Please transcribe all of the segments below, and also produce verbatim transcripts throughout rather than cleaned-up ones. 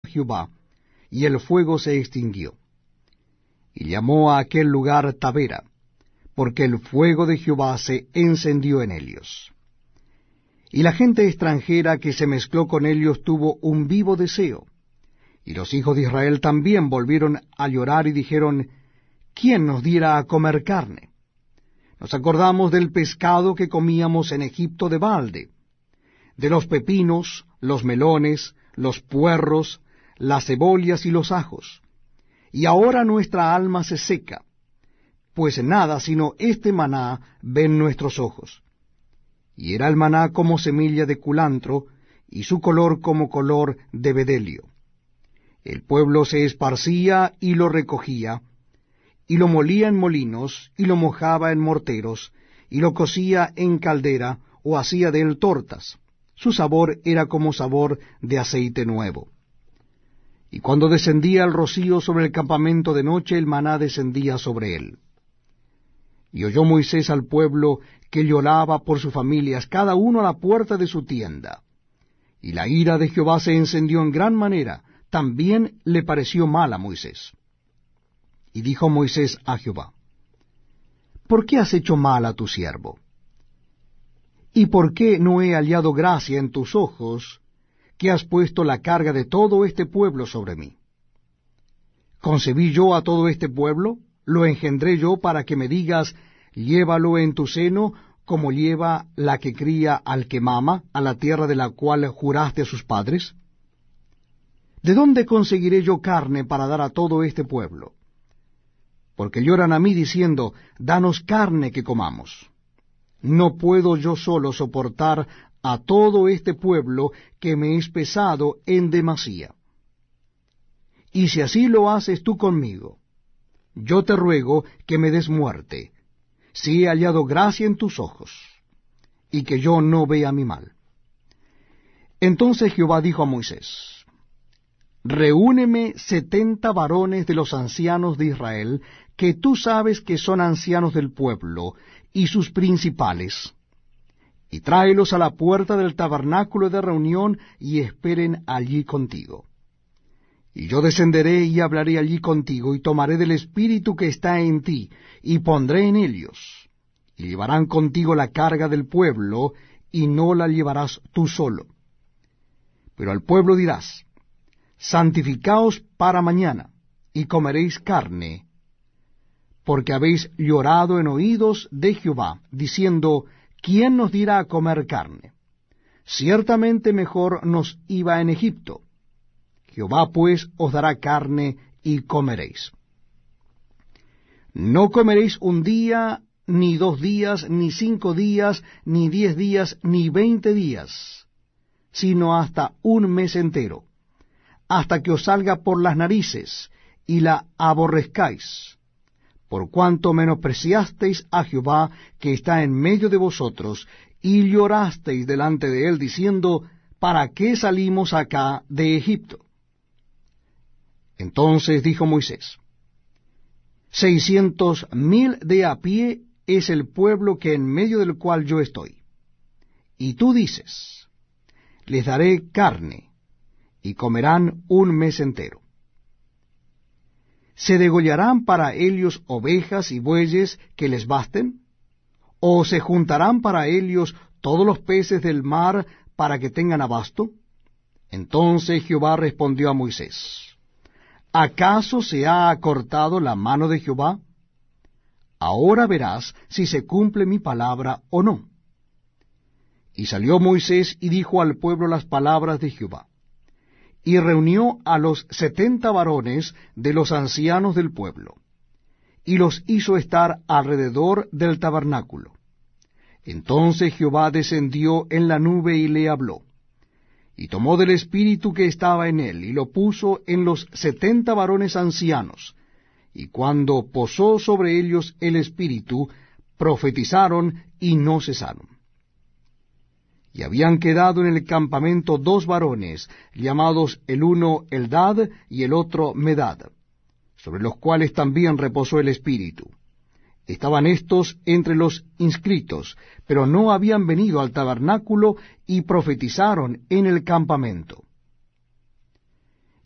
Jehová, y el fuego se extinguió. Y llamó a aquel lugar Tabera, porque el fuego de Jehová se encendió en ellos. Y la gente extranjera que se mezcló con ellos tuvo un vivo deseo. Y los hijos de Israel también volvieron a llorar y dijeron, ¿quién nos diera a comer carne? Nos acordamos del pescado que comíamos en Egipto de balde, de los pepinos, los melones, los puerros, las cebollas y los ajos. Y ahora nuestra alma se seca, pues nada sino este maná ven nuestros ojos. Y era el maná como semilla de culantro, y su color como color de bedelio. El pueblo se esparcía y lo recogía, y lo molía en molinos, y lo mojaba en morteros, y lo cocía en caldera, o hacía de él tortas. Su sabor era como sabor de aceite nuevo. Y cuando descendía el rocío sobre el campamento de noche, el maná descendía sobre él. Y oyó Moisés al pueblo que lloraba por sus familias, cada uno a la puerta de su tienda. Y la ira de Jehová se encendió en gran manera, también le pareció mal a Moisés. Y dijo Moisés a Jehová, ¿por qué has hecho mal a tu siervo? ¿Y por qué no he hallado gracia en tus ojos, que has puesto la carga de todo este pueblo sobre mí? ¿Concebí yo a todo este pueblo? ¿Lo engendré yo para que me digas, llévalo en tu seno, como lleva la que cría al que mama, a la tierra de la cual juraste a sus padres? ¿De dónde conseguiré yo carne para dar a todo este pueblo? Porque lloran a mí diciendo, danos carne que comamos. No puedo yo solo soportar a todo este pueblo que me es pesado en demasía. Y si así lo haces tú conmigo, yo te ruego que me des muerte, si he hallado gracia en tus ojos, y que yo no vea mi mal. Entonces Jehová dijo a Moisés, reúneme setenta varones de los ancianos de Israel, que tú sabes que son ancianos del pueblo, y sus principales, y tráelos a la puerta del tabernáculo de reunión, y esperen allí contigo. Y yo descenderé y hablaré allí contigo, y tomaré del espíritu que está en ti, y pondré en ellos, y llevarán contigo la carga del pueblo, y no la llevarás tú solo. Pero al pueblo dirás, santificaos para mañana, y comeréis carne, porque habéis llorado en oídos de Jehová, diciendo, ¿quién nos dirá a comer carne? Ciertamente mejor nos iba en Egipto. Jehová pues os dará carne y comeréis. No comeréis un día, ni dos días, ni cinco días, ni diez días, ni veinte días, sino hasta un mes entero, hasta que os salga por las narices, y la aborrezcáis, por cuanto menospreciasteis a Jehová que está en medio de vosotros, y llorasteis delante de él, diciendo, ¿para qué salimos acá de Egipto? Entonces dijo Moisés, seiscientos mil de a pie es el pueblo que en medio del cual yo estoy. Y tú dices, les daré carne, y comerán un mes entero. ¿Se degollarán para ellos ovejas y bueyes que les basten? ¿O se juntarán para ellos todos los peces del mar para que tengan abasto? Entonces Jehová respondió a Moisés, ¿acaso se ha acortado la mano de Jehová? Ahora verás si se cumple mi palabra o no. Y salió Moisés y dijo al pueblo las palabras de Jehová. Y reunió a los setenta varones de los ancianos del pueblo, y los hizo estar alrededor del tabernáculo. Entonces Jehová descendió en la nube y le habló, y tomó del espíritu que estaba en él, y lo puso en los setenta varones ancianos, y cuando posó sobre ellos el espíritu, profetizaron y no cesaron. Y habían quedado en el campamento dos varones, llamados el uno Eldad y el otro Medad, sobre los cuales también reposó el espíritu. Estaban éstos entre los inscritos, pero no habían venido al tabernáculo, y profetizaron en el campamento.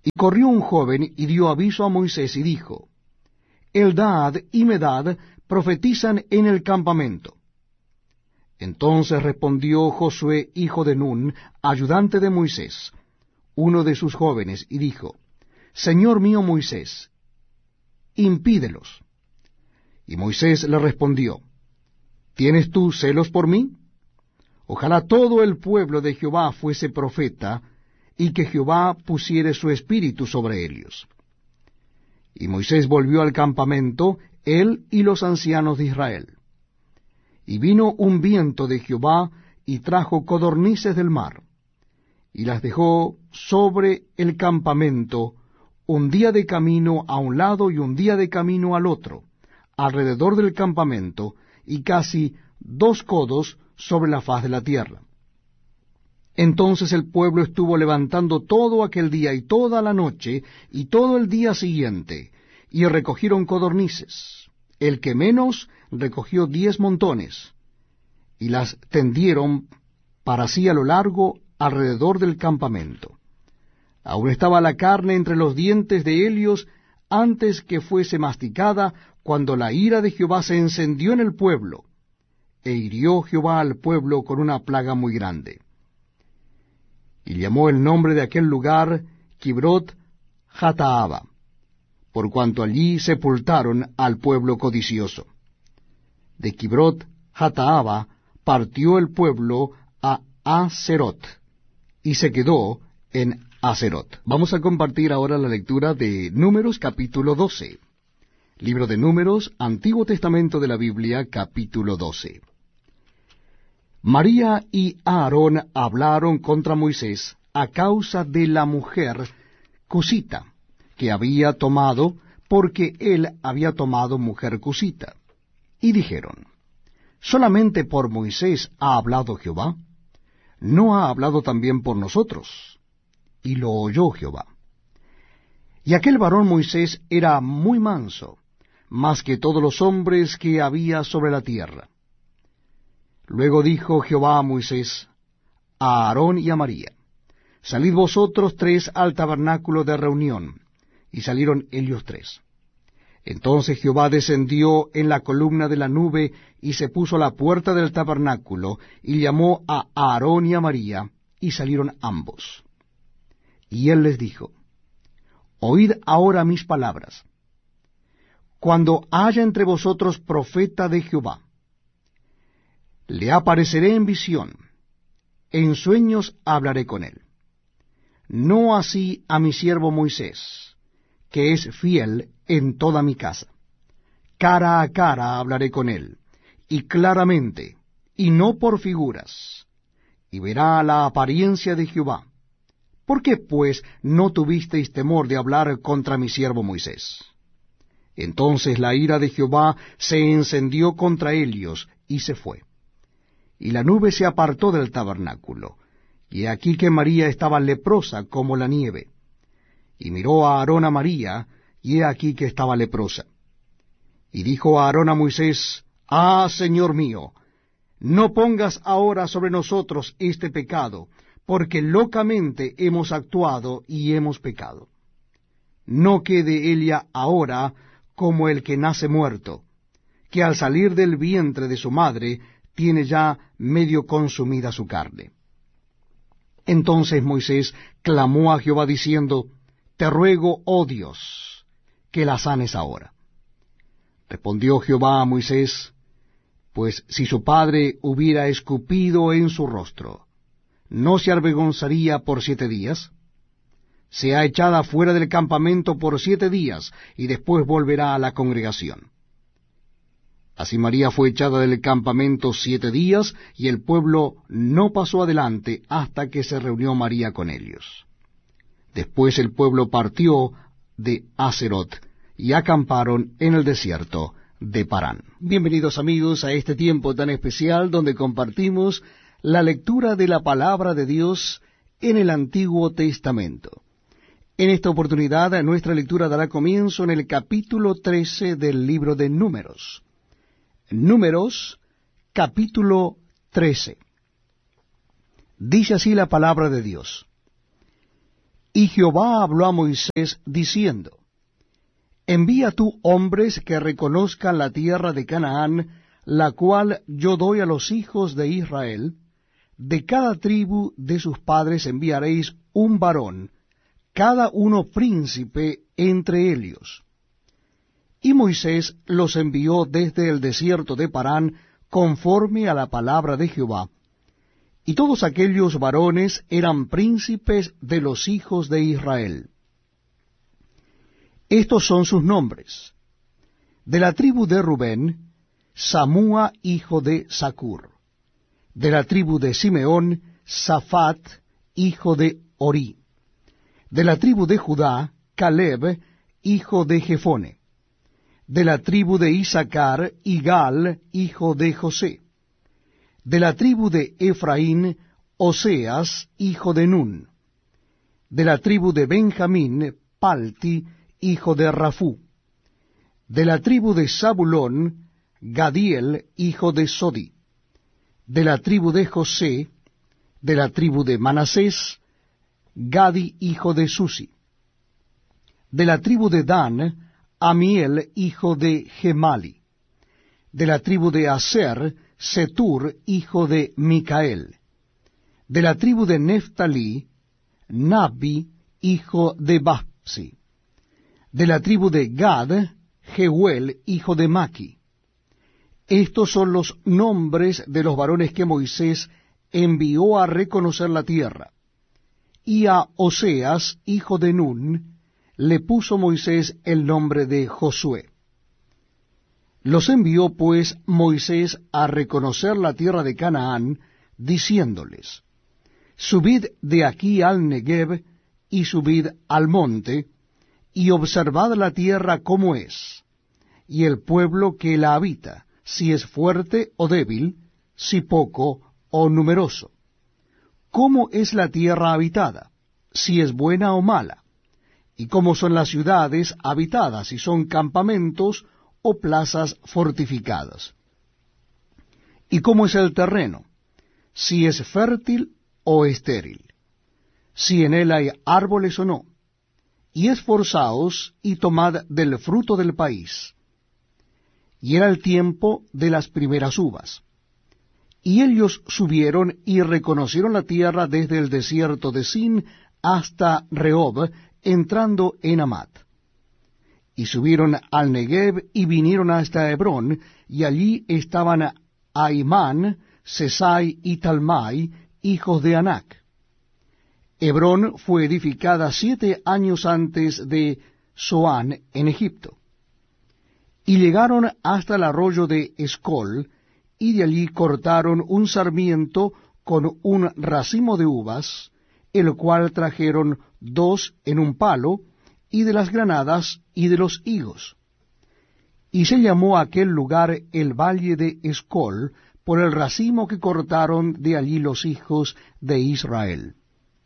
Y corrió un joven y dio aviso a Moisés y dijo, Eldad y Medad profetizan en el campamento. Entonces respondió Josué, hijo de Nun, ayudante de Moisés, uno de sus jóvenes, y dijo, Señor mío Moisés, impídelos. Y Moisés le respondió, ¿tienes tú celos por mí? Ojalá todo el pueblo de Jehová fuese profeta, y que Jehová pusiere su espíritu sobre ellos. Y Moisés volvió al campamento, él y los ancianos de Israel. Y vino un viento de Jehová, y trajo codornices del mar, y las dejó sobre el campamento, un día de camino a un lado y un día de camino al otro, alrededor del campamento, y casi dos codos sobre la faz de la tierra. Entonces el pueblo estuvo levantando todo aquel día y toda la noche y todo el día siguiente, y recogieron codornices. El que menos recogió diez montones, y las tendieron para sí a lo largo alrededor del campamento. Aún estaba la carne entre los dientes de ellos antes que fuese masticada, cuando la ira de Jehová se encendió en el pueblo, e hirió Jehová al pueblo con una plaga muy grande. Y llamó el nombre de aquel lugar Kibrot Hataaba, por cuanto allí sepultaron al pueblo codicioso. De Kibrot Hataaba partió el pueblo a Aserot, y se quedó en Aserot. Vamos a compartir ahora la lectura de Números capítulo doce. Libro de Números, Antiguo Testamento de la Biblia, capítulo doce. María y Aarón hablaron contra Moisés a causa de la mujer cusita que había tomado, porque él había tomado mujer cusita. Y dijeron, ¿solamente por Moisés ha hablado Jehová? ¿No ha hablado también por nosotros? Y lo oyó Jehová. Y aquel varón Moisés era muy manso, más que todos los hombres que había sobre la tierra. Luego dijo Jehová a Moisés, a Aarón y a María, salid vosotros tres al tabernáculo de reunión. Y salieron ellos tres. Entonces Jehová descendió en la columna de la nube, y se puso a la puerta del tabernáculo, y llamó a Aarón y a María, y salieron ambos. Y él les dijo, oíd ahora mis palabras. Cuando haya entre vosotros profeta de Jehová, le apareceré en visión, en sueños hablaré con él. No así a mi siervo Moisés, que es fiel en toda mi casa. Cara a cara hablaré con él, y claramente, y no por figuras, y verá la apariencia de Jehová. ¿Por qué, pues, no tuvisteis temor de hablar contra mi siervo Moisés? Entonces la ira de Jehová se encendió contra ellos, y se fue. Y la nube se apartó del tabernáculo, y aquí que María estaba leprosa como la nieve. Y miró a Aarón a María, y he aquí que estaba leprosa. Y dijo a Aarón a Moisés, Ah, Señor mío, no pongas ahora sobre nosotros este pecado, porque locamente hemos actuado y hemos pecado. No quede ella ahora como el que nace muerto, que al salir del vientre de su madre tiene ya medio consumida su carne. Entonces Moisés clamó a Jehová diciendo, Te ruego, oh Dios, que la sanes ahora. Respondió Jehová a Moisés, Pues si su padre hubiera escupido en su rostro, ¿no se avergonzaría por siete días? Sea echada fuera del campamento por siete días, y después volverá a la congregación. Así María fue echada del campamento siete días, y el pueblo no pasó adelante hasta que se reunió María con ellos. Después el pueblo partió de Aserot, y acamparon en el desierto de Parán. Bienvenidos amigos a este tiempo tan especial donde compartimos la lectura de la palabra de Dios en el Antiguo Testamento. En esta oportunidad nuestra lectura dará comienzo en el capítulo trece del libro de Números. Números, capítulo trece. Dice así la palabra de Dios. Y Jehová habló a Moisés, diciendo, Envía tú hombres que reconozcan la tierra de Canaán, la cual yo doy a los hijos de Israel. De cada tribu de sus padres enviaréis un varón, cada uno príncipe entre ellos. Y Moisés los envió desde el desierto de Parán, conforme a la palabra de Jehová. Y todos aquellos varones eran príncipes de los hijos de Israel. Estos son sus nombres. De la tribu de Rubén, Samúa hijo de Zacur. De la tribu de Simeón, Safat hijo de Orí. De la tribu de Judá, Caleb hijo de Jefone. De la tribu de Isaacar, Igal hijo de José. De la tribu de Efraín, Oseas hijo de Nun. De la tribu de Benjamín, Palti hijo de Rafú. De la tribu de Zabulón, Gadiel hijo de Sodi. De la tribu de José, de la tribu de Manasés, Gadi hijo de Susi. De la tribu de Dan, Amiel hijo de Gemali. De la tribu de Aser, Setur hijo de Micael. De la tribu de Neftalí, Nabi hijo de Bapsi. De la tribu de Gad, Jehuel hijo de Maki. Estos son los nombres de los varones que Moisés envió a reconocer la tierra. Y a Oseas, hijo de Nun, le puso Moisés el nombre de Josué. Los envió pues Moisés a reconocer la tierra de Canaán, diciéndoles, Subid de aquí al Negev, y subid al monte, y observad la tierra cómo es, y el pueblo que la habita, si es fuerte o débil, si poco o numeroso. ¿Cómo es la tierra habitada? Si es buena o mala. Y cómo son las ciudades habitadas, si son campamentos o plazas fortificadas. Y cómo es el terreno, si es fértil o estéril, si en él hay árboles o no. Y esforzaos y tomad del fruto del país. Y era el tiempo de las primeras uvas. Y ellos subieron y reconocieron la tierra desde el desierto de Sin hasta Rehob, entrando en Amat. Y subieron al Negev y vinieron hasta Hebrón, y allí estaban Aimán, Sesai y Talmai, hijos de Anac. Hebrón fue edificada siete años antes de Zoán en Egipto. Y llegaron hasta el arroyo de Escol, y de allí cortaron un sarmiento con un racimo de uvas, el cual trajeron dos en un palo, y de las granadas y de los higos. Y se llamó aquel lugar el valle de Escol, por el racimo que cortaron de allí los hijos de Israel.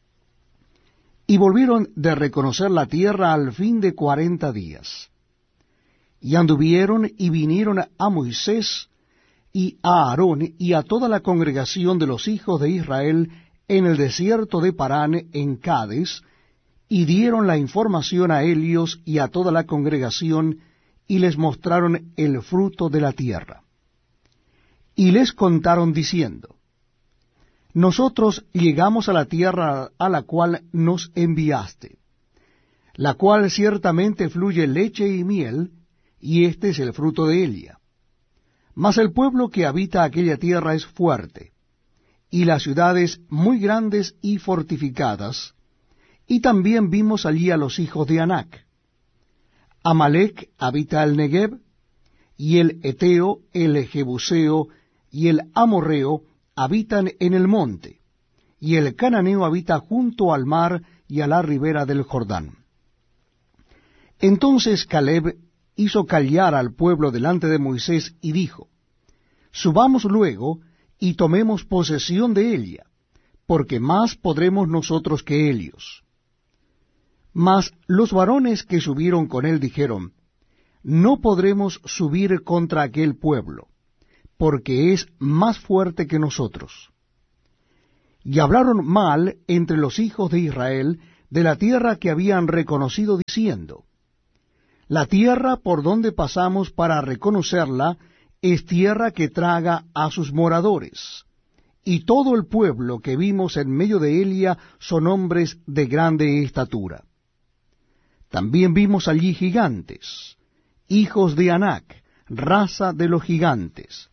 Y volvieron de reconocer la tierra al fin de cuarenta días. Y anduvieron y vinieron a Moisés y a Aarón y a toda la congregación de los hijos de Israel en el desierto de Parán en Cades, y dieron la información a ellos y a toda la congregación, y les mostraron el fruto de la tierra. Y les contaron diciendo, Nosotros llegamos a la tierra a la cual nos enviaste, la cual ciertamente fluye leche y miel, y este es el fruto de ella. Mas el pueblo que habita aquella tierra es fuerte, y las ciudades muy grandes y fortificadas, y también vimos allí a los hijos de Anac. Amalec habita el Negev, y el Eteo, el Jebuseo, y el Amorreo habitan en el monte, y el Cananeo habita junto al mar y a la ribera del Jordán. Entonces Caleb hizo callar al pueblo delante de Moisés y dijo, Subamos luego y tomemos posesión de ella, porque más podremos nosotros que ellos. Mas los varones que subieron con él dijeron, No podremos subir contra aquel pueblo, porque es más fuerte que nosotros. Y hablaron mal entre los hijos de Israel, de la tierra que habían reconocido, diciendo, la tierra por donde pasamos para reconocerla es tierra que traga a sus moradores, y todo el pueblo que vimos en medio de ella son hombres de grande estatura. También vimos allí gigantes, hijos de Anac, raza de los gigantes.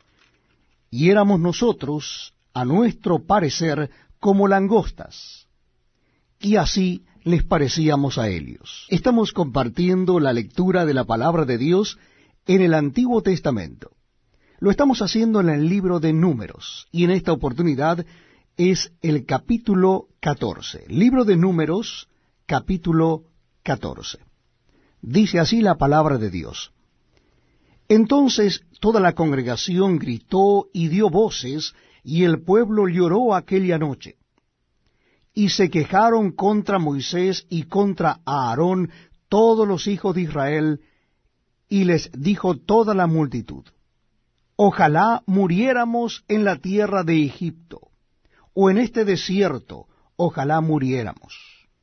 Y éramos nosotros, a nuestro parecer, como langostas, y así les parecíamos a ellos. Estamos compartiendo la lectura de la palabra de Dios en el Antiguo Testamento. Lo estamos haciendo en el libro de Números, y en esta oportunidad es el capítulo catorce. Libro de Números, capítulo catorce. Dice así la palabra de Dios. Entonces toda la congregación gritó y dio voces, y el pueblo lloró aquella noche. Y se quejaron contra Moisés y contra Aarón todos los hijos de Israel, y les dijo toda la multitud, ojalá muriéramos en la tierra de Egipto, o en este desierto, ojalá muriéramos.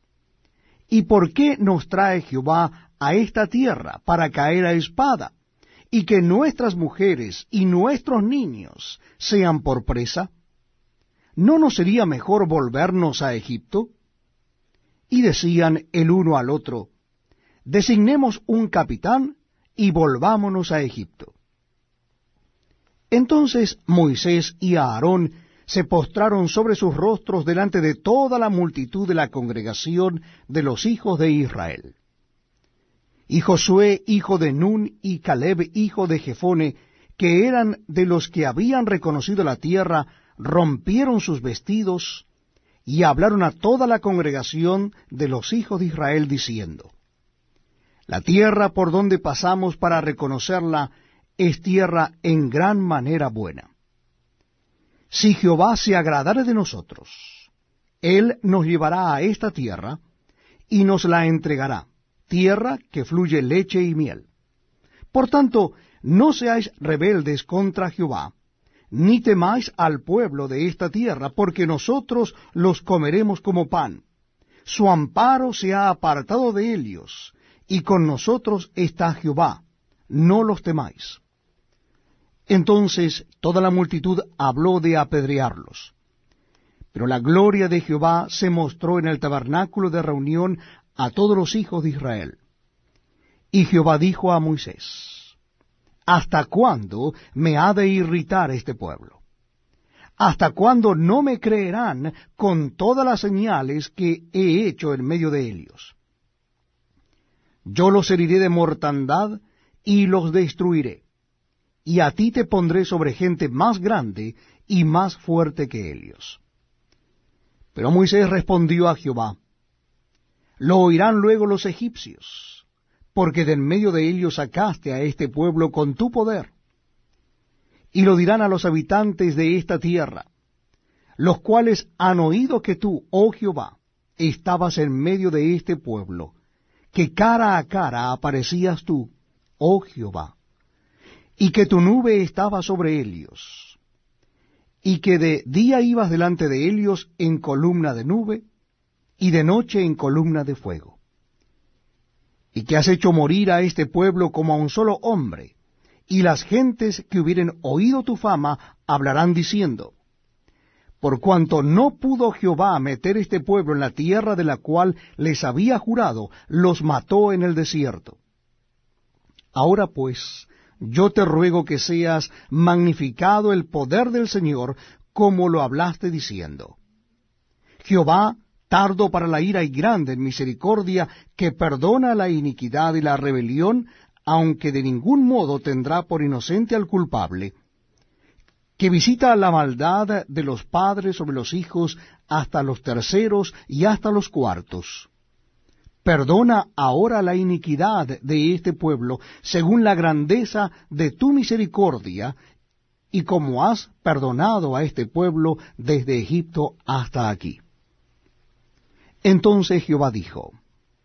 ¿Y por qué nos trae Jehová a esta tierra para caer a espada, y que nuestras mujeres y nuestros niños sean por presa? ¿No nos sería mejor volvernos a Egipto? Y decían el uno al otro, designemos un capitán y volvámonos a Egipto. Entonces Moisés y Aarón se postraron sobre sus rostros delante de toda la multitud de la congregación de los hijos de Israel. Y Josué, hijo de Nun, y Caleb, hijo de Jefone, que eran de los que habían reconocido la tierra, rompieron sus vestidos, y hablaron a toda la congregación de los hijos de Israel, diciendo, la tierra por donde pasamos para reconocerla es tierra en gran manera buena. Si Jehová se agradare de nosotros, él nos llevará a esta tierra, y nos la entregará, tierra que fluye leche y miel. Por tanto, no seáis rebeldes contra Jehová, ni temáis al pueblo de esta tierra, porque nosotros los comeremos como pan. Su amparo se ha apartado de ellos, y con nosotros está Jehová, no los temáis. Entonces toda la multitud habló de apedrearlos. Pero la gloria de Jehová se mostró en el tabernáculo de reunión a todos los hijos de Israel. Y Jehová dijo a Moisés, ¿hasta cuándo me ha de irritar este pueblo? ¿Hasta cuándo no me creerán con todas las señales que he hecho en medio de ellos? Yo los heriré de mortandad y los destruiré, y a ti te pondré sobre gente más grande y más fuerte que ellos. Pero Moisés respondió a Jehová, lo oirán luego los egipcios, porque de en medio de ellos sacaste a este pueblo con tu poder. Y lo dirán a los habitantes de esta tierra, los cuales han oído que tú, oh Jehová, estabas en medio de este pueblo, que cara a cara aparecías tú, oh Jehová, y que tu nube estaba sobre ellos, y que de día ibas delante de ellos en columna de nube, y de noche en columna de fuego, y que has hecho morir a este pueblo como a un solo hombre, y las gentes que hubieren oído tu fama hablarán diciendo, por cuanto no pudo Jehová meter este pueblo en la tierra de la cual les había jurado, los mató en el desierto. Ahora pues, yo te ruego que seas magnificado el poder del Señor, como lo hablaste diciendo, Jehová, tardo para la ira y grande en misericordia, que perdona la iniquidad y la rebelión, aunque de ningún modo tendrá por inocente al culpable, que visita la maldad de los padres sobre los hijos hasta los terceros y hasta los cuartos. Perdona ahora la iniquidad de este pueblo, según la grandeza de tu misericordia, y como has perdonado a este pueblo desde Egipto hasta aquí. Entonces Jehová dijo,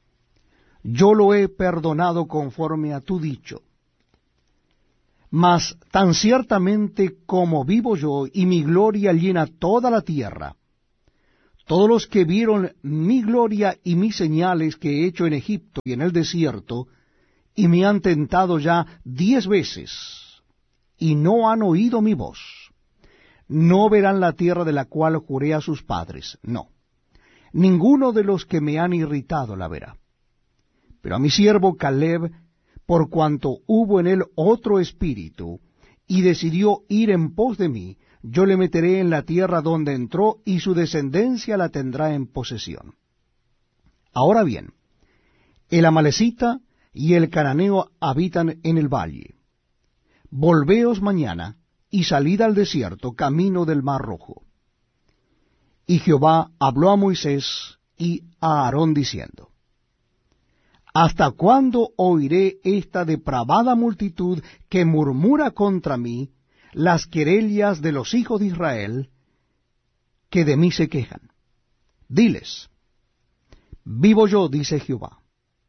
yo lo he perdonado conforme a tu dicho. Mas tan ciertamente como vivo yo y mi gloria llena toda la tierra, todos los que vieron mi gloria y mis señales que he hecho en Egipto y en el desierto, y me han tentado ya diez veces, y no han oído mi voz, no verán la tierra de la cual juré a sus padres, no. Ninguno de los que me han irritado la verá. Pero a mi siervo Caleb, por cuanto hubo en él otro espíritu, y decidió ir en pos de mí, yo le meteré en la tierra donde entró, y su descendencia la tendrá en posesión. Ahora bien, el amalecita y el cananeo habitan en el valle. Volveos mañana, y salid al desierto, camino del mar Rojo. Y Jehová habló a Moisés y a Aarón diciendo, ¿hasta cuándo oiré esta depravada multitud que murmura contra mí las querellas de los hijos de Israel que de mí se quejan? Diles, vivo yo, dice Jehová,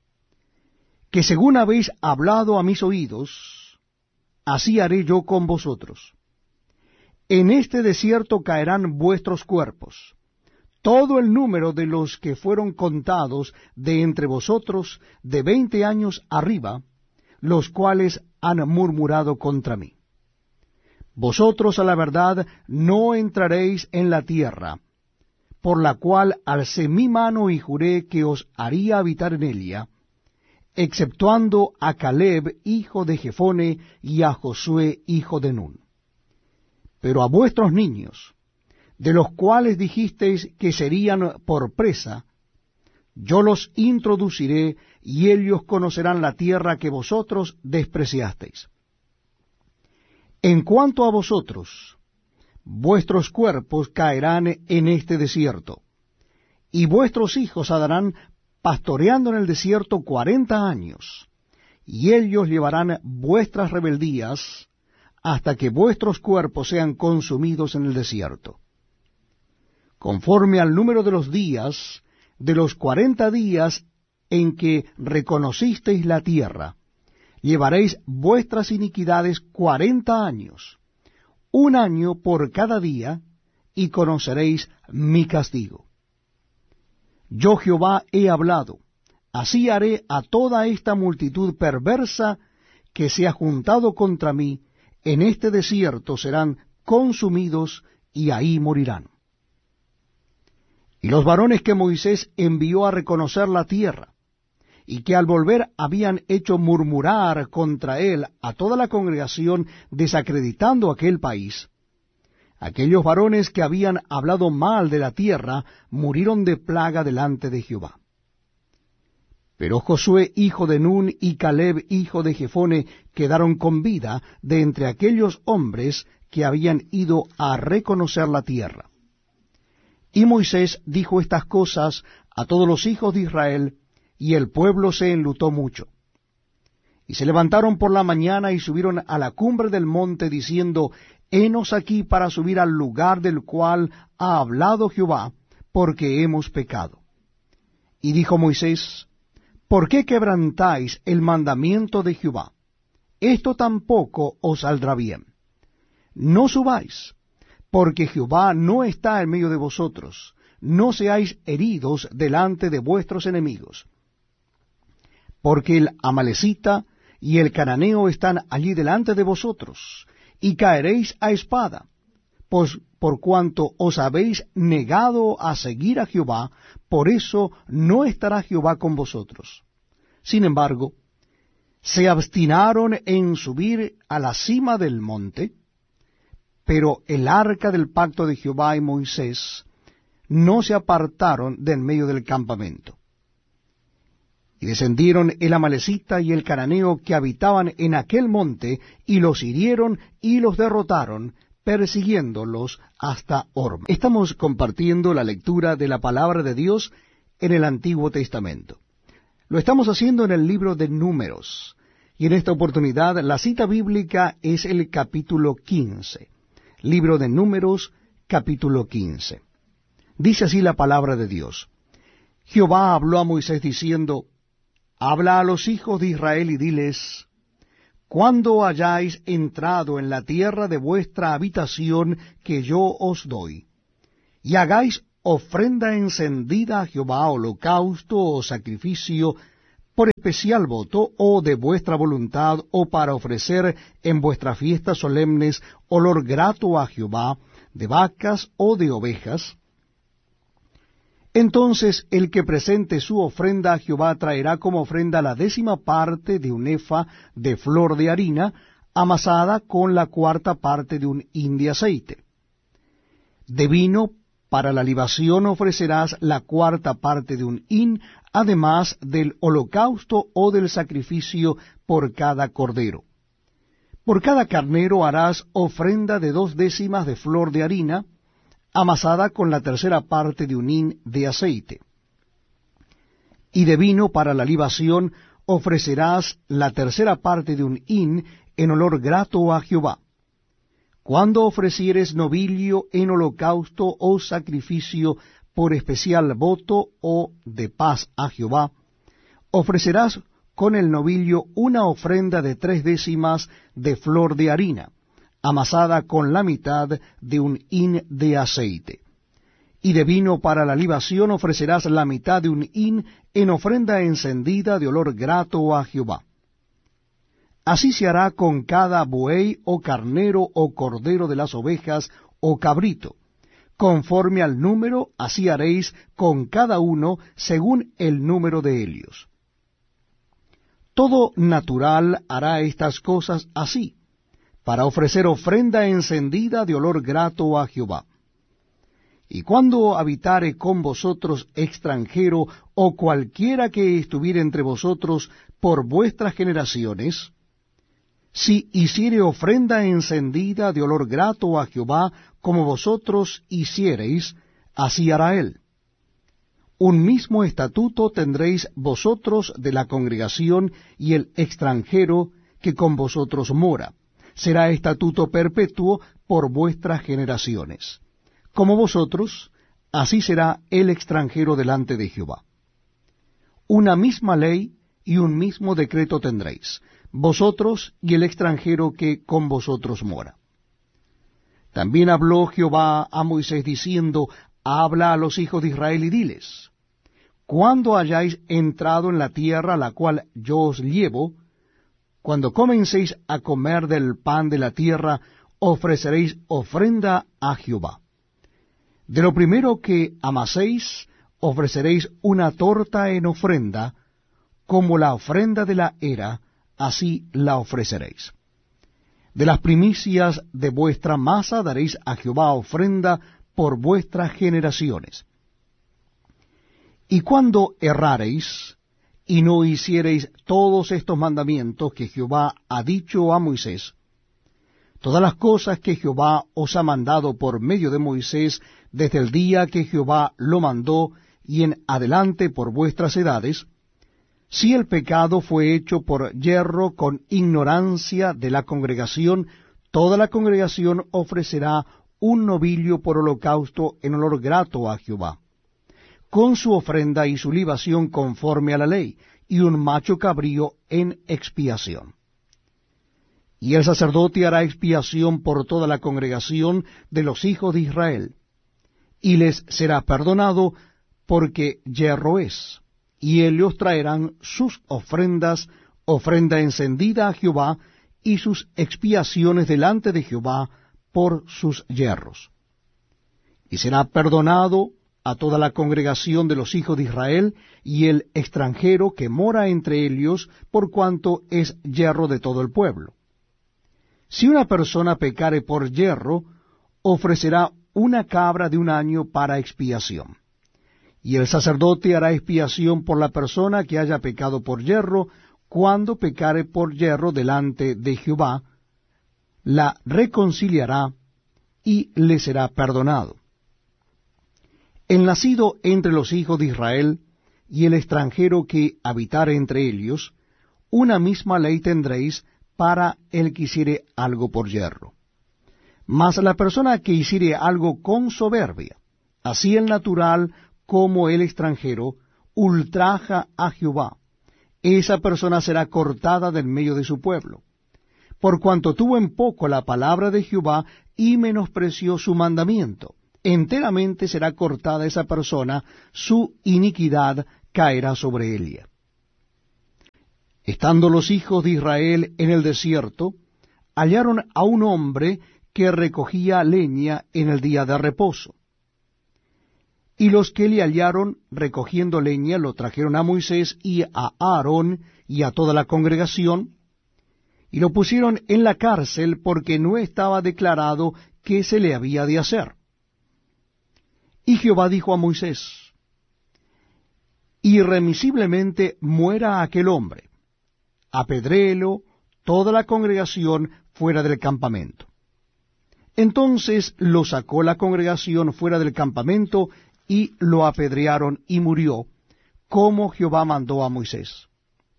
que según habéis hablado a mis oídos, así haré yo con vosotros. En este desierto caerán vuestros cuerpos, todo el número de los que fueron contados de entre vosotros de veinte años arriba, los cuales han murmurado contra mí. Vosotros a la verdad no entraréis en la tierra, por la cual alcé mi mano y juré que os haría habitar en ella, exceptuando a Caleb, hijo de Jefone, y a Josué, hijo de Nun. Pero a vuestros niños, de los cuales dijisteis que serían por presa, yo los introduciré, y ellos conocerán la tierra que vosotros despreciasteis. En cuanto a vosotros, vuestros cuerpos caerán en este desierto, y vuestros hijos andarán pastoreando en el desierto cuarenta años, y ellos llevarán vuestras rebeldías hasta que vuestros cuerpos sean consumidos en el desierto. Conforme al número de los días, de los cuarenta días en que reconocisteis la tierra, llevaréis vuestras iniquidades cuarenta años, un año por cada día, y conoceréis mi castigo. Yo Jehová he hablado, así haré a toda esta multitud perversa que se ha juntado contra mí, en este desierto serán consumidos y ahí morirán. Y los varones que Moisés envió a reconocer la tierra, y que al volver habían hecho murmurar contra él a toda la congregación, desacreditando aquel país, aquellos varones que habían hablado mal de la tierra, murieron de plaga delante de Jehová. Pero Josué, hijo de Nun, y Caleb, hijo de Jefone, quedaron con vida de entre aquellos hombres que habían ido a reconocer la tierra. Y Moisés dijo estas cosas a todos los hijos de Israel, y el pueblo se enlutó mucho. Y se levantaron por la mañana y subieron a la cumbre del monte, diciendo, Henos aquí para subir al lugar del cual ha hablado Jehová, porque hemos pecado. Y dijo Moisés, ¿por qué quebrantáis el mandamiento de Jehová? Esto tampoco os saldrá bien. No subáis, porque Jehová no está en medio de vosotros, no seáis heridos delante de vuestros enemigos. Porque el amalecita y el cananeo están allí delante de vosotros, y caeréis a espada, pues por cuanto os habéis negado a seguir a Jehová, por eso no estará Jehová con vosotros. Sin embargo, se obstinaron en subir a la cima del monte, pero el arca del pacto de Jehová y Moisés no se apartaron de en medio del campamento. Y descendieron el amalecita y el cananeo que habitaban en aquel monte, y los hirieron y los derrotaron, persiguiéndolos hasta Horma. Estamos compartiendo la lectura de la palabra de Dios en el Antiguo Testamento. Lo estamos haciendo en el libro de Números, y en esta oportunidad la cita bíblica es el capítulo quince. Libro de Números, capítulo quince. Dice así la palabra de Dios. Jehová habló a Moisés diciendo, Habla a los hijos de Israel y diles, Cuando hayáis entrado en la tierra de vuestra habitación que yo os doy, y hagáis ofrenda encendida a Jehová, holocausto o sacrificio, por especial voto, o de vuestra voluntad, o para ofrecer en vuestras fiestas solemnes olor grato a Jehová, de vacas o de ovejas, entonces el que presente su ofrenda a Jehová traerá como ofrenda la décima parte de un efa de flor de harina, amasada con la cuarta parte de un hin de aceite. De vino para la libación ofrecerás la cuarta parte de un hin, además del holocausto o del sacrificio por cada cordero. Por cada carnero harás ofrenda de dos décimas de flor de harina, amasada con la tercera parte de un hin de aceite. Y de vino para la libación ofrecerás la tercera parte de un hin en olor grato a Jehová. Cuando ofrecieres novillo en holocausto o sacrificio por especial voto o de paz a Jehová, ofrecerás con el novillo una ofrenda de tres décimas de flor de harina, amasada con la mitad de un hin de aceite. Y de vino para la libación ofrecerás la mitad de un hin en ofrenda encendida de olor grato a Jehová. Así se hará con cada buey o carnero o cordero de las ovejas o cabrito. Conforme al número, así haréis con cada uno según el número de ellos. Todo natural hará estas cosas así, para ofrecer ofrenda encendida de olor grato a Jehová. Y cuando habitare con vosotros extranjero o cualquiera que estuviere entre vosotros por vuestras generaciones, si hiciere ofrenda encendida de olor grato a Jehová, como vosotros hiciereis, así hará él. Un mismo estatuto tendréis vosotros de la congregación y el extranjero que con vosotros mora. Será estatuto perpetuo por vuestras generaciones. Como vosotros, así será el extranjero delante de Jehová. Una misma ley y un mismo decreto tendréis, vosotros y el extranjero que con vosotros mora. También habló Jehová a Moisés diciendo, habla a los hijos de Israel y diles, cuando hayáis entrado en la tierra a la cual yo os llevo, cuando comencéis a comer del pan de la tierra, ofreceréis ofrenda a Jehová. De lo primero que amaséis, ofreceréis una torta en ofrenda, como la ofrenda de la era, así la ofreceréis. De las primicias de vuestra masa daréis a Jehová ofrenda por vuestras generaciones. Y cuando errareis, y no hiciereis todos estos mandamientos que Jehová ha dicho a Moisés, todas las cosas que Jehová os ha mandado por medio de Moisés, desde el día que Jehová lo mandó, y en adelante por vuestras edades, si el pecado fue hecho por yerro con ignorancia de la congregación, toda la congregación ofrecerá un novillo por holocausto en olor grato a Jehová, con su ofrenda y su libación conforme a la ley, y un macho cabrío en expiación. Y el sacerdote hará expiación por toda la congregación de los hijos de Israel, y les será perdonado, porque yerro es. Y ellos traerán sus ofrendas, ofrenda encendida a Jehová, y sus expiaciones delante de Jehová por sus yerros. Y será perdonado a toda la congregación de los hijos de Israel, y el extranjero que mora entre ellos, por cuanto es yerro de todo el pueblo. Si una persona pecare por yerro, ofrecerá una cabra de un año para expiación. Y el sacerdote hará expiación por la persona que haya pecado por yerro, cuando pecare por yerro delante de Jehová, la reconciliará y le será perdonado. El nacido entre los hijos de Israel y el extranjero que habitare entre ellos, una misma ley tendréis para el que hiciere algo por yerro. Mas la persona que hiciere algo con soberbia, así el natural como el extranjero, ultraja a Jehová, esa persona será cortada del medio de su pueblo, por cuanto tuvo en poco la palabra de Jehová y menospreció su mandamiento, enteramente será cortada esa persona, su iniquidad caerá sobre ella. Estando los hijos de Israel en el desierto, hallaron a un hombre que recogía leña en el día de reposo. Y los que le hallaron recogiendo leña lo trajeron a Moisés y a Aarón y a toda la congregación, y lo pusieron en la cárcel porque no estaba declarado qué se le había de hacer. Y Jehová dijo a Moisés: irremisiblemente muera aquel hombre, apedréelo toda la congregación fuera del campamento. Entonces lo sacó la congregación fuera del campamento, y lo apedrearon, y murió, como Jehová mandó a Moisés.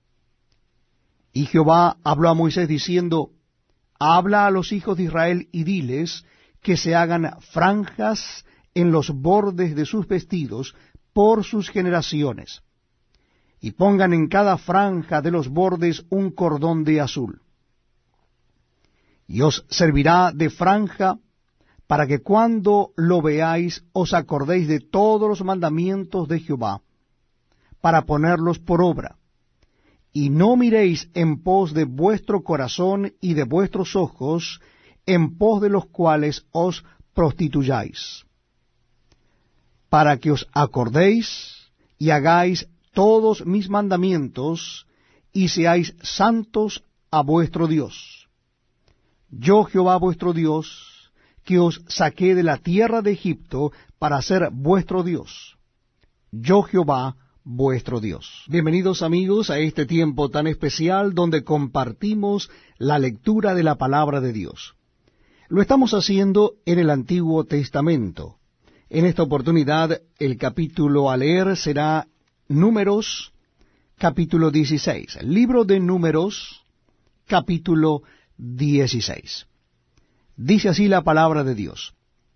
Y Jehová habló a Moisés diciendo: habla a los hijos de Israel y diles que se hagan franjas en los bordes de sus vestidos por sus generaciones, y pongan en cada franja de los bordes un cordón de azul. Y os servirá de franja para que cuando lo veáis os acordéis de todos los mandamientos de Jehová, para ponerlos por obra, y no miréis en pos de vuestro corazón y de vuestros ojos, en pos de los cuales os prostituyáis, para que os acordéis y hagáis todos mis mandamientos, y seáis santos a vuestro Dios. Yo Jehová vuestro Dios, que os saqué de la tierra de Egipto para ser vuestro Dios. Yo Jehová vuestro Dios. Bienvenidos amigos a este tiempo tan especial donde compartimos la lectura de la palabra de Dios. Lo estamos haciendo en el Antiguo Testamento. En esta oportunidad el capítulo a leer será Números, capítulo dieciséis. El libro de Números, capítulo dieciséis. Dice así la palabra de Dios: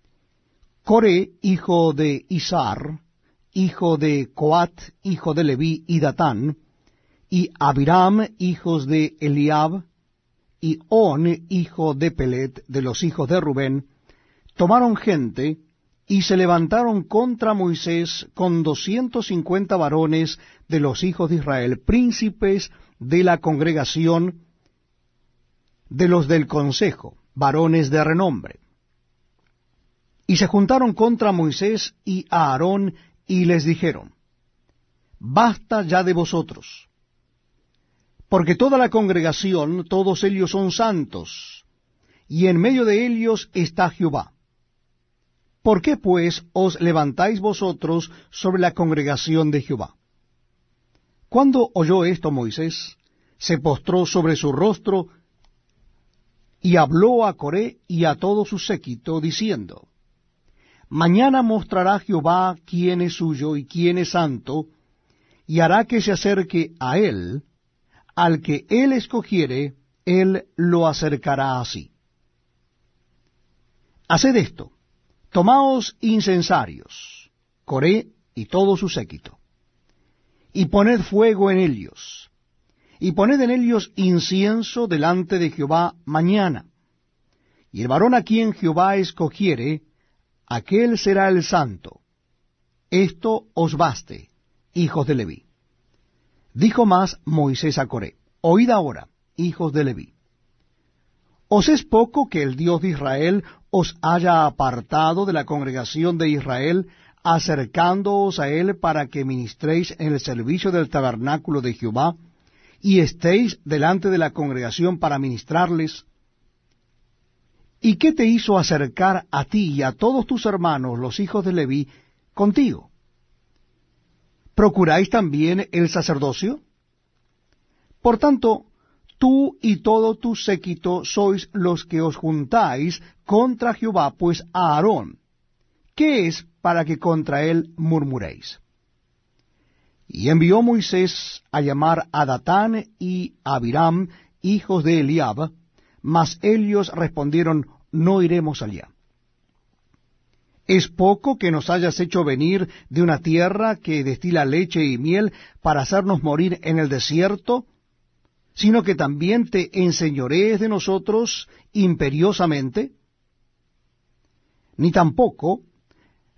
Coré, hijo de Izar, hijo de Coat, hijo de Leví y Datán, y Abiram, hijos de Eliab, y On, hijo de Pelet, de los hijos de Rubén, tomaron gente, y se levantaron contra Moisés con doscientos cincuenta varones de los hijos de Israel, príncipes de la congregación, de los del consejo, varones de renombre. Y se juntaron contra Moisés y a Aarón, y les dijeron: basta ya de vosotros, porque toda la congregación, todos ellos son santos, y en medio de ellos está Jehová. ¿Por qué pues os levantáis vosotros sobre la congregación de Jehová? Cuando oyó esto Moisés, se postró sobre su rostro, y habló a Coré y a todo su séquito, diciendo: mañana mostrará Jehová quién es suyo y quién es santo, y hará que se acerque a él, al que él escogiere, él lo acercará así. Haced esto: tomaos incensarios, Coré y todo su séquito, y poned fuego en ellos, y poned en ellos incienso delante de Jehová mañana, y el varón a quien Jehová escogiere, aquel será el santo. Esto os baste, hijos de Leví. Dijo más Moisés a Coré: oíd ahora, hijos de Leví. ¿Os es poco que el Dios de Israel os haya apartado de la congregación de Israel, acercándoos a él para que ministréis en el servicio del tabernáculo de Jehová, y estéis delante de la congregación para ministrarles? ¿Y qué te hizo acercar a ti y a todos tus hermanos, los hijos de Leví, contigo? ¿Procuráis también el sacerdocio? Por tanto, tú y todo tu séquito sois los que os juntáis contra Jehová, pues a Aarón, ¿qué es para que contra él murmuréis? Y envió Moisés a llamar a Datán y a Abiram, hijos de Eliab, mas ellos respondieron: no iremos allá. ¿Es poco que nos hayas hecho venir de una tierra que destila leche y miel para hacernos morir en el desierto, sino que también te enseñorees de nosotros imperiosamente? Ni tampoco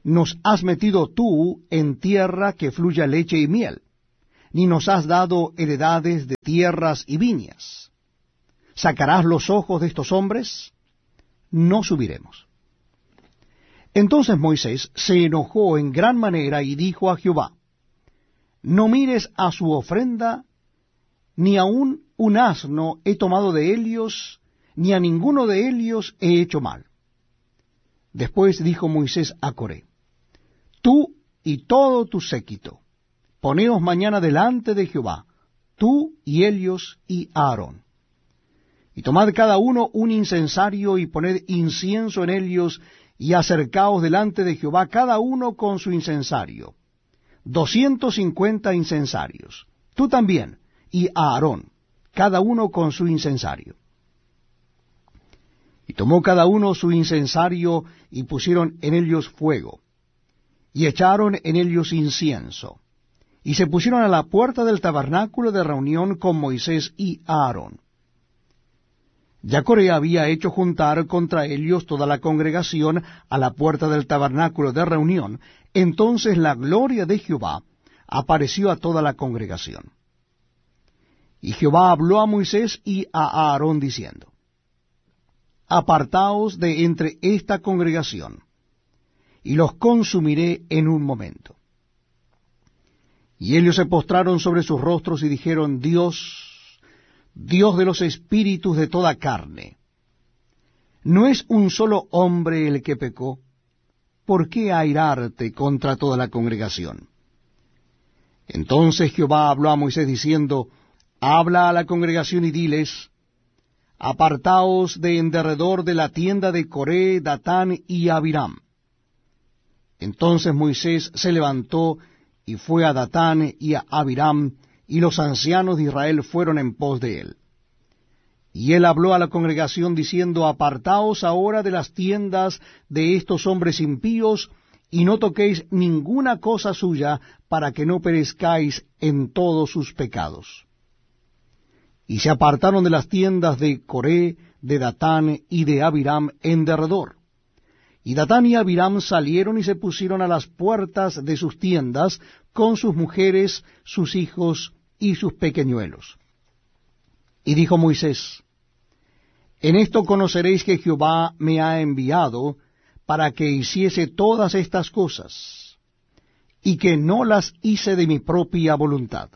nos has metido tú en tierra que fluya leche y miel, ni nos has dado heredades de tierras y viñas. ¿Sacarás los ojos de estos hombres? No subiremos. Entonces Moisés se enojó en gran manera y dijo a Jehová, no mires a su ofrenda, ni aun un asno he tomado de ellos, ni a ninguno de ellos he hecho mal. Después dijo Moisés a Coré, tú y todo tu séquito, poneos mañana delante de Jehová, tú y ellos y Aarón. Y tomad cada uno un incensario y poned incienso en ellos, y acercaos delante de Jehová cada uno con su incensario, doscientos cincuenta incensarios, tú también, y Aarón, cada uno con su incensario. Y tomó cada uno su incensario, y pusieron en ellos fuego, y echaron en ellos incienso, y se pusieron a la puerta del tabernáculo de reunión con Moisés y Aarón. Ya Coré había hecho juntar contra ellos toda la congregación a la puerta del tabernáculo de reunión. Entonces la gloria de Jehová apareció a toda la congregación. Y Jehová habló a Moisés y a Aarón diciendo, apartaos de entre esta congregación, y los consumiré en un momento. Y ellos se postraron sobre sus rostros y dijeron, Dios, Dios de los espíritus de toda carne, ¿no es un solo hombre el que pecó? ¿Por qué airarte contra toda la congregación? Entonces Jehová habló a Moisés diciendo, habla a la congregación y diles, apartaos de en derredor de la tienda de Coré, Datán y Abiram. Entonces Moisés se levantó y fue a Datán y a Abiram, y los ancianos de Israel fueron en pos de él. Y él habló a la congregación diciendo, apartaos ahora de las tiendas de estos hombres impíos, y no toquéis ninguna cosa suya, para que no perezcáis en todos sus pecados. Y se apartaron de las tiendas de Coré, de Datán y de Abiram en derredor. Y Datán y Abiram salieron y se pusieron a las puertas de sus tiendas, con sus mujeres, sus hijos y sus pequeñuelos. Y dijo Moisés, en esto conoceréis que Jehová me ha enviado para que hiciese todas estas cosas, y que no las hice de mi propia voluntad.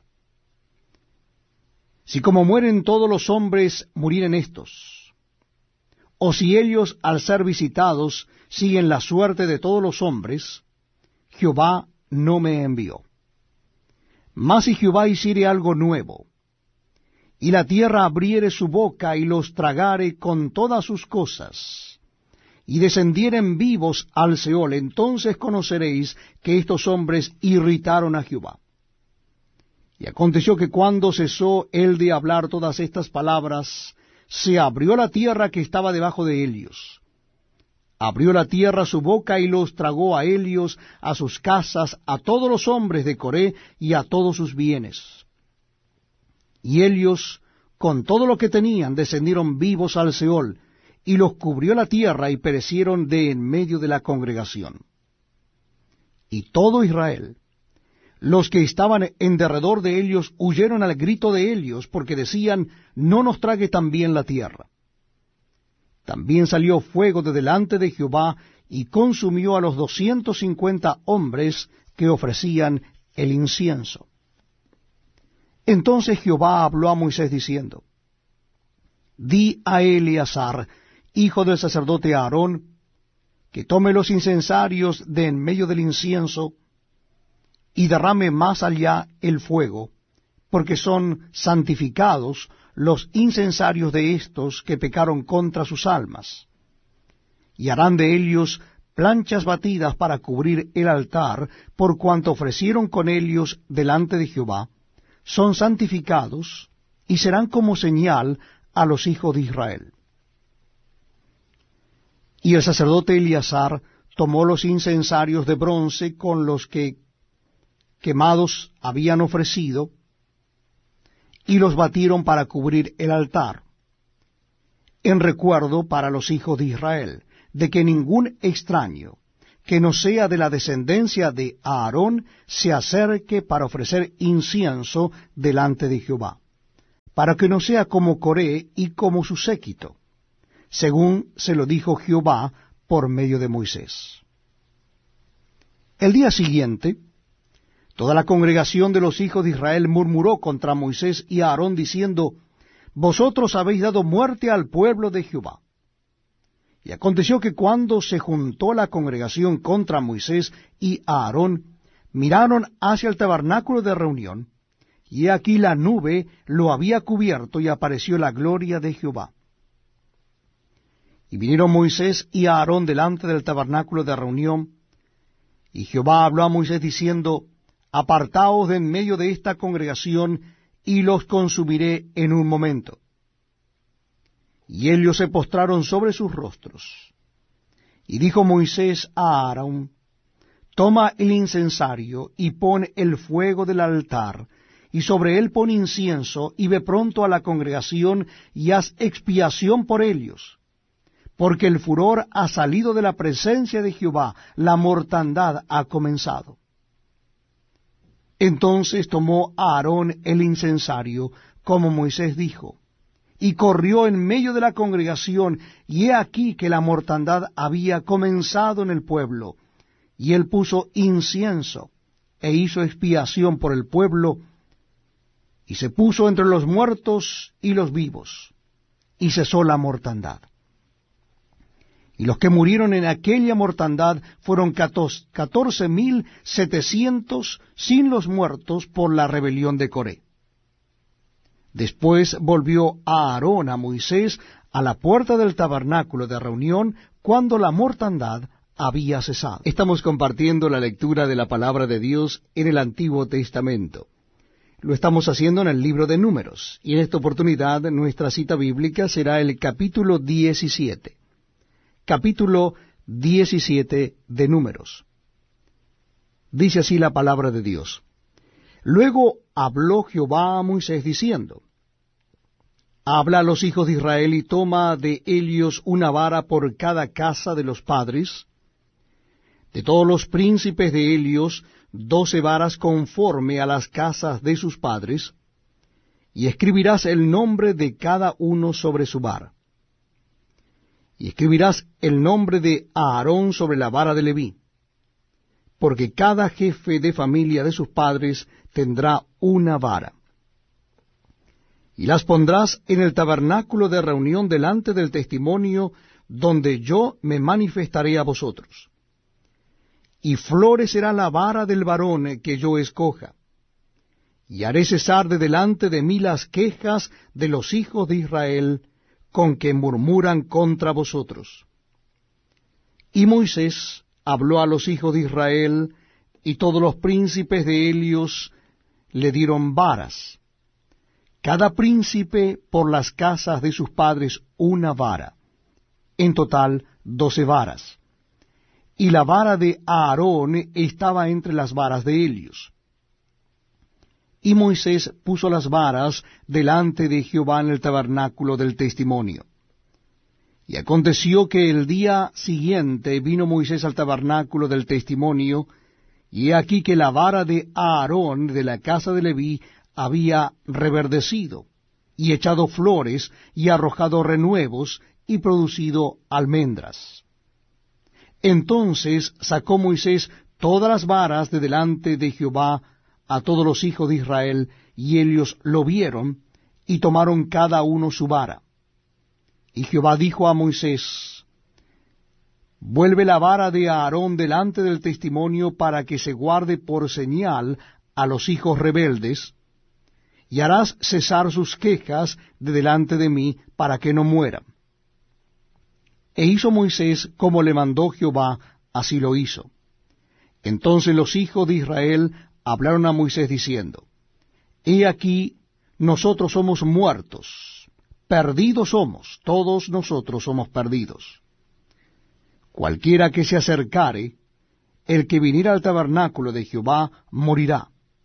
Si como mueren todos los hombres, murieren estos, o si ellos al ser visitados siguen la suerte de todos los hombres, Jehová no me envió. Mas si Jehová hiciere algo nuevo, y la tierra abriere su boca y los tragare con todas sus cosas, y descendieren vivos al Seol, entonces conoceréis que estos hombres irritaron a Jehová. Y aconteció que cuando cesó él de hablar todas estas palabras, se abrió la tierra que estaba debajo de ellos. Abrió la tierra su boca y los tragó a ellos, a sus casas, a todos los hombres de Coré y a todos sus bienes. Y ellos, con todo lo que tenían, descendieron vivos al Seol, y los cubrió la tierra y perecieron de en medio de la congregación. Y todo Israel, los que estaban en derredor de ellos, huyeron al grito de ellos, porque decían, no nos trague también la tierra. También salió fuego de delante de Jehová, y consumió a los doscientos cincuenta hombres que ofrecían el incienso. Entonces Jehová habló a Moisés diciendo, di a Eleazar, hijo del sacerdote Aarón, que tome los incensarios de en medio del incienso, y derrame más allá el fuego, porque son santificados los incensarios de estos que pecaron contra sus almas. Y harán de ellos planchas batidas para cubrir el altar, por cuanto ofrecieron con ellos delante de Jehová, son santificados, y serán como señal a los hijos de Israel. Y el sacerdote Eleazar tomó los incensarios de bronce con los que quemados habían ofrecido, y los batieron para cubrir el altar, en recuerdo para los hijos de Israel, de que ningún extraño que no sea de la descendencia de Aarón se acerque para ofrecer incienso delante de Jehová, para que no sea como Coré y como su séquito, según se lo dijo Jehová por medio de Moisés. El día siguiente, toda la congregación de los hijos de Israel murmuró contra Moisés y Aarón, diciendo: Vosotros habéis dado muerte al pueblo de Jehová. Y aconteció que cuando se juntó la congregación contra Moisés y Aarón, miraron hacia el tabernáculo de reunión, y he aquí la nube lo había cubierto, y apareció la gloria de Jehová. Y vinieron Moisés y Aarón delante del tabernáculo de reunión, y Jehová habló a Moisés diciendo: Apartaos de en medio de esta congregación, y los consumiré en un momento. Y ellos se postraron sobre sus rostros. Y dijo Moisés a Aarón: Toma el incensario, y pon el fuego del altar, y sobre él pon incienso, y ve pronto a la congregación, y haz expiación por ellos. Porque el furor ha salido de la presencia de Jehová, la mortandad ha comenzado. Entonces tomó Aarón el incensario, como Moisés dijo, y corrió en medio de la congregación, y he aquí que la mortandad había comenzado en el pueblo, y él puso incienso, e hizo expiación por el pueblo, y se puso entre los muertos y los vivos, y cesó la mortandad. Y los que murieron en aquella mortandad fueron catorce mil setecientos sin los muertos por la rebelión de Coré. Después volvió Aarón a Moisés a la puerta del tabernáculo de reunión cuando la mortandad había cesado. Estamos compartiendo la lectura de la palabra de Dios en el Antiguo Testamento. Lo estamos haciendo en el libro de Números, y en esta oportunidad nuestra cita bíblica será el capítulo diecisiete. Capítulo diecisiete de Números. Dice así la palabra de Dios. Luego habló Jehová a Moisés diciendo: Habla a los hijos de Israel y toma de ellos una vara por cada casa de los padres, de todos los príncipes de ellos doce varas conforme a las casas de sus padres, y escribirás el nombre de cada uno sobre su vara. Y escribirás el nombre de Aarón sobre la vara de Leví, porque cada jefe de familia de sus padres tendrá una vara. Y las pondrás en el tabernáculo de reunión delante del testimonio, donde yo me manifestaré a vosotros. Y florecerá la vara del varón que yo escoja, y haré cesar de delante de mí las quejas de los hijos de Israel, con que murmuran contra vosotros. Y Moisés habló a los hijos de Israel, y todos los príncipes de ellos le dieron varas, cada príncipe por las casas de sus padres una vara, en total doce varas. Y la vara de Aarón estaba entre las varas de ellos. Y Moisés puso las varas delante de Jehová en el tabernáculo del testimonio. Y aconteció que el día siguiente vino Moisés al tabernáculo del testimonio, y he aquí que la vara de Aarón de la casa de Leví había reverdecido, y echado flores, y arrojado renuevos, y producido almendras. Entonces sacó Moisés todas las varas de delante de Jehová a todos los hijos de Israel, y ellos lo vieron, y tomaron cada uno su vara. Y Jehová dijo a Moisés: Vuelve la vara de Aarón delante del testimonio, para que se guarde por señal a los hijos rebeldes, y harás cesar sus quejas de delante de mí, para que no mueran. E hizo Moisés como le mandó Jehová, así lo hizo. Entonces los hijos de Israel hablaron a Moisés diciendo: He aquí, nosotros somos muertos, perdidos somos, todos nosotros somos perdidos. Cualquiera que se acercare, el que viniera al tabernáculo de Jehová, morirá.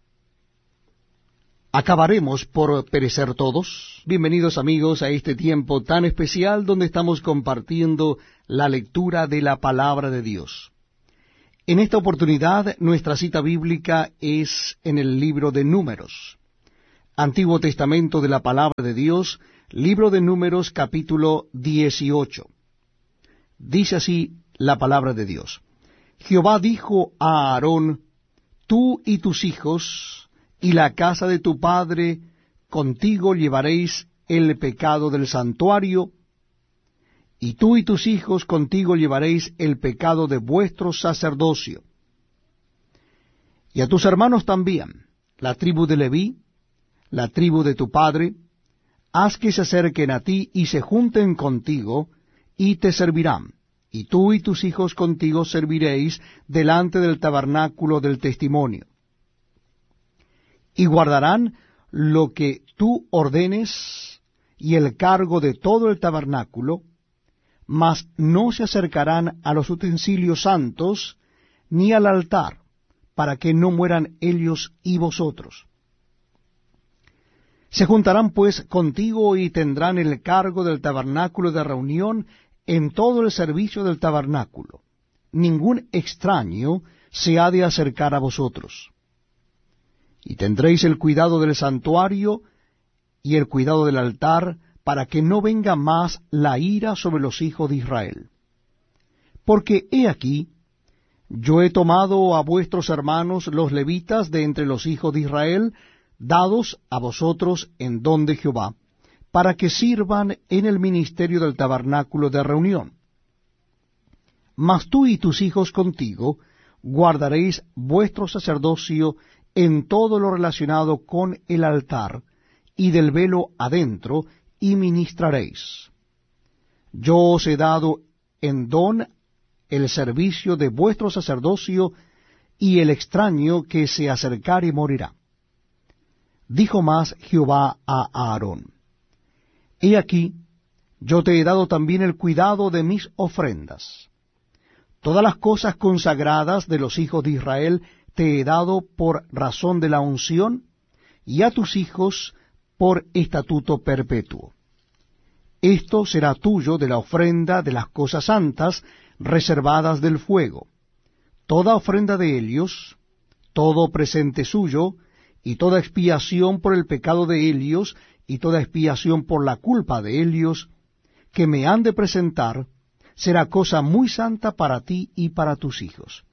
¿Acabaremos por perecer todos? Bienvenidos amigos a este tiempo tan especial donde estamos compartiendo la lectura de la palabra de Dios. En esta oportunidad, nuestra cita bíblica es en el libro de Números, Antiguo Testamento de la Palabra de Dios, libro de Números, capítulo dieciocho. Dice así la palabra de Dios. Jehová dijo a Aarón, tú y tus hijos y la casa de tu padre contigo llevaréis el pecado del santuario, y tú y tus hijos contigo llevaréis el pecado de vuestro sacerdocio. Y a tus hermanos también, la tribu de Leví, la tribu de tu padre, haz que se acerquen a ti y se junten contigo, y te servirán. Y tú y tus hijos contigo serviréis delante del tabernáculo del testimonio. Y guardarán lo que tú ordenes y el cargo de todo el tabernáculo, mas no se acercarán a los utensilios santos ni al altar, para que no mueran ellos y vosotros. Se juntarán pues contigo y tendrán el cargo del tabernáculo de reunión en todo el servicio del tabernáculo. Ningún extraño se ha de acercar a vosotros. Y tendréis el cuidado del santuario y el cuidado del altar, para que no venga más la ira sobre los hijos de Israel. Porque he aquí, yo he tomado a vuestros hermanos los levitas de entre los hijos de Israel, dados a vosotros en don de Jehová, para que sirvan en el ministerio del tabernáculo de reunión. Mas tú y tus hijos contigo guardaréis vuestro sacerdocio en todo lo relacionado con el altar, y del velo adentro, y ministraréis. Yo os he dado en don el servicio de vuestro sacerdocio, y el extraño que se acercare morirá. Dijo más Jehová a Aarón, he aquí, yo te he dado también el cuidado de mis ofrendas. Todas las cosas consagradas de los hijos de Israel te he dado por razón de la unción, y a tus hijos por estatuto perpetuo. Esto será tuyo de la ofrenda de las cosas santas reservadas del fuego, toda ofrenda de ellos, todo presente suyo, y toda expiación por el pecado de ellos, y toda expiación por la culpa de ellos, que me han de presentar, será cosa muy santa para ti y para tus hijos.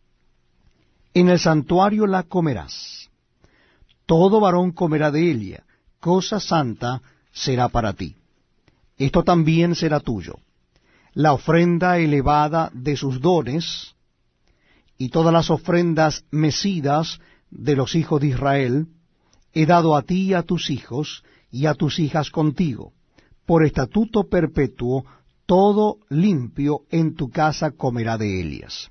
En el santuario la comerás. Todo varón comerá de ella, cosa santa será para ti. Esto también será tuyo, la ofrenda elevada de sus dones, y todas las ofrendas mecidas de los hijos de Israel, he dado a ti y a tus hijos, y a tus hijas contigo, por estatuto perpetuo, todo limpio en tu casa comerá de ellas.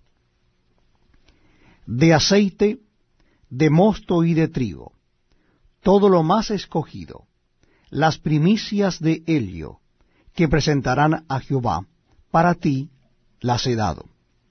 De aceite, de mosto y de trigo, todo lo más escogido, las primicias de helio, que presentarán a Jehová, para ti las he dado.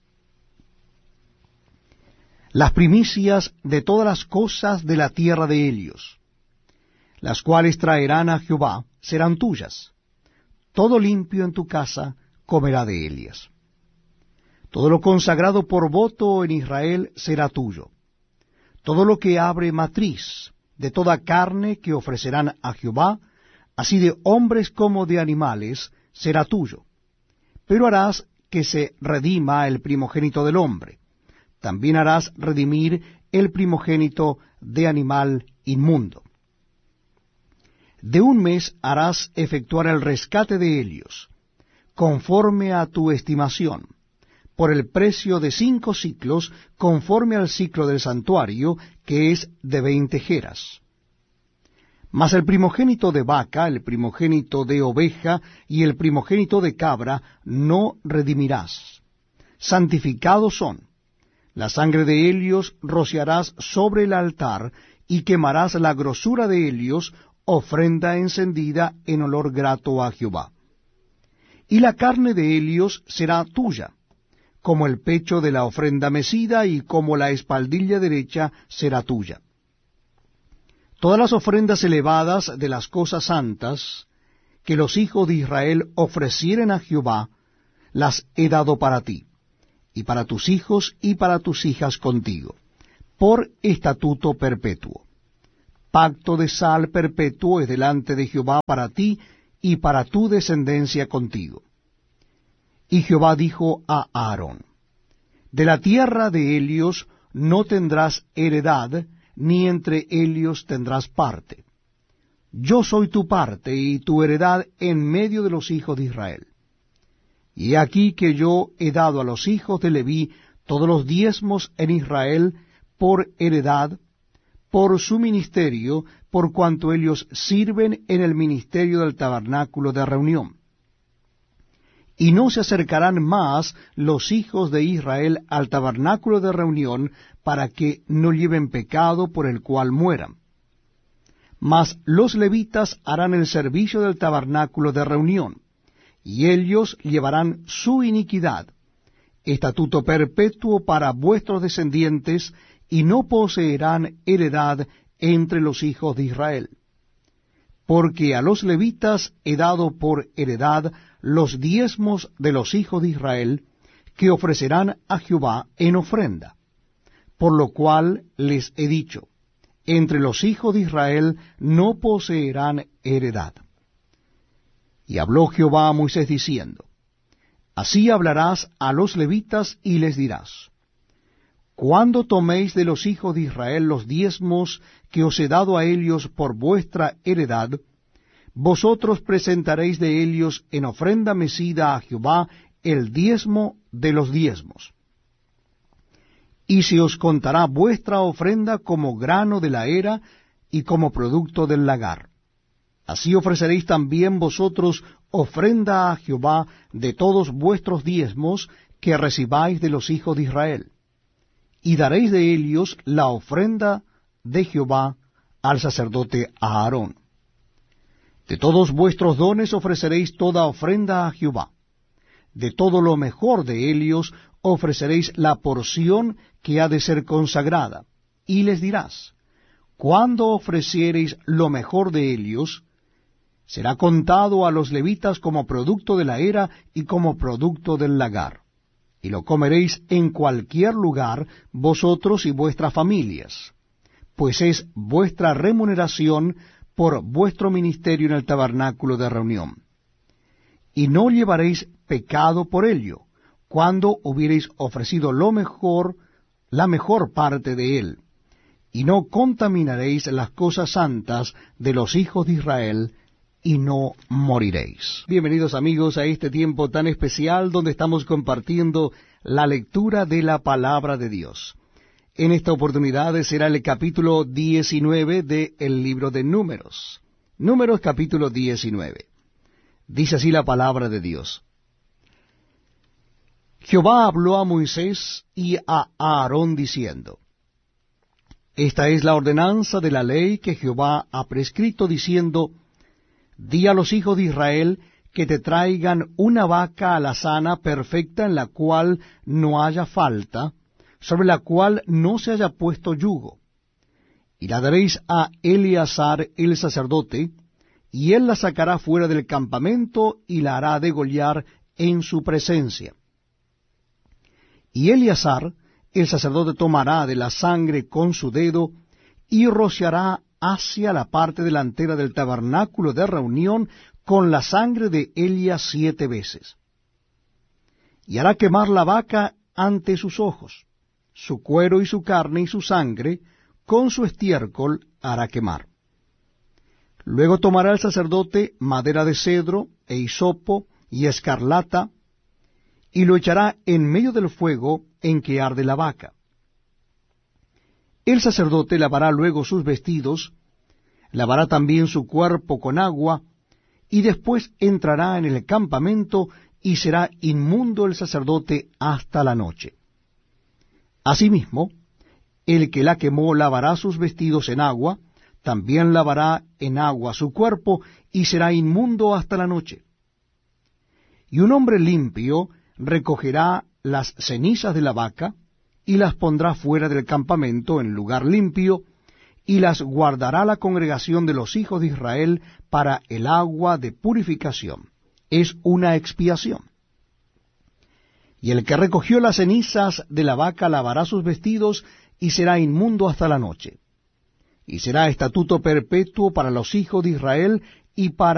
Las primicias de todas las cosas de la tierra de Helios, las cuales traerán a Jehová, serán tuyas. Todo limpio en tu casa comerá de ellas. Todo lo consagrado por voto en Israel será tuyo. Todo lo que abre matriz de toda carne que ofrecerán a Jehová, así de hombres como de animales, será tuyo. Pero harás que se redima el primogénito del hombre. También harás redimir el primogénito de animal inmundo. De un mes harás efectuar el rescate de ellos, conforme a tu estimación, por el precio de cinco siclos, conforme al ciclo del santuario, que es de veinte geras. Mas el primogénito de vaca, el primogénito de oveja y el primogénito de cabra no redimirás. Santificados son. La sangre de ellos rociarás sobre el altar, y quemarás la grosura de ellos, ofrenda encendida en olor grato a Jehová. Y la carne de ellos será tuya, como el pecho de la ofrenda mecida, y como la espaldilla derecha será tuya. Todas las ofrendas elevadas de las cosas santas que los hijos de Israel ofrecieren a Jehová, las he dado para ti. y para tus hijos y para tus hijas contigo, por estatuto perpetuo. Pacto de sal perpetuo es delante de Jehová para ti y para tu descendencia contigo. Y Jehová dijo a Aarón, de la tierra de Helios no tendrás heredad, ni entre Helios tendrás parte. Yo soy tu parte y tu heredad en medio de los hijos de Israel. Y he aquí que yo he dado a los hijos de Leví todos los diezmos en Israel por heredad, por su ministerio, por cuanto ellos sirven en el ministerio del tabernáculo de reunión. Y no se acercarán más los hijos de Israel al tabernáculo de reunión, para que no lleven pecado por el cual mueran. Mas los levitas harán el servicio del tabernáculo de reunión, y ellos llevarán su iniquidad, estatuto perpetuo para vuestros descendientes, y no poseerán heredad entre los hijos de Israel. Porque a los levitas he dado por heredad los diezmos de los hijos de Israel, que ofrecerán a Jehová en ofrenda. Por lo cual les he dicho, entre los hijos de Israel no poseerán heredad. Y habló Jehová a Moisés diciendo, así hablarás a los levitas y les dirás, cuando toméis de los hijos de Israel los diezmos que os he dado a ellos por vuestra heredad, vosotros presentaréis de ellos en ofrenda mecida a Jehová el diezmo de los diezmos. Y se os contará vuestra ofrenda como grano de la era y como producto del lagar. Así ofreceréis también vosotros ofrenda a Jehová de todos vuestros diezmos que recibáis de los hijos de Israel. Y daréis de ellos la ofrenda de Jehová al sacerdote Aarón. De todos vuestros dones ofreceréis toda ofrenda a Jehová. De todo lo mejor de ellos ofreceréis la porción que ha de ser consagrada. Y les dirás, cuando ofreciereis lo mejor de ellos, será contado a los levitas como producto de la era y como producto del lagar. Y lo comeréis en cualquier lugar, vosotros y vuestras familias, pues es vuestra remuneración por vuestro ministerio en el tabernáculo de reunión. Y no llevaréis pecado por ello, cuando hubiereis ofrecido lo mejor, la mejor parte de él, y no contaminaréis las cosas santas de los hijos de Israel, y no moriréis. Bienvenidos amigos a este tiempo tan especial donde estamos compartiendo la lectura de la palabra de Dios. En esta oportunidad será el capítulo diecinueve del libro de Números. Números capítulo diecinueve. Dice así la palabra de Dios. Jehová habló a Moisés y a Aarón diciendo, esta es la ordenanza de la ley que Jehová ha prescrito diciendo, di a los hijos de Israel que te traigan una vaca alazana perfecta en la cual no haya falta, sobre la cual no se haya puesto yugo. Y la daréis a Eleazar el sacerdote, y él la sacará fuera del campamento y la hará degollar en su presencia. Y Eleazar el sacerdote tomará de la sangre con su dedo, y rociará hacia la parte delantera del tabernáculo de reunión con la sangre de Elia siete veces. Y hará quemar la vaca ante sus ojos, su cuero y su carne y su sangre, con su estiércol hará quemar. Luego tomará el sacerdote madera de cedro, e hisopo, y escarlata, y lo echará en medio del fuego en que arde la vaca. El sacerdote lavará luego sus vestidos, lavará también su cuerpo con agua, y después entrará en el campamento, y será inmundo el sacerdote hasta la noche. Asimismo, el que la quemó lavará sus vestidos en agua, también lavará en agua su cuerpo, y será inmundo hasta la noche. Y un hombre limpio recogerá las cenizas de la vaca, y las pondrá fuera del campamento en lugar limpio, y las guardará la congregación de los hijos de Israel para el agua de purificación. Es una expiación. Y el que recogió las cenizas de la vaca lavará sus vestidos, y será inmundo hasta la noche. Y será estatuto perpetuo para los hijos de Israel, y para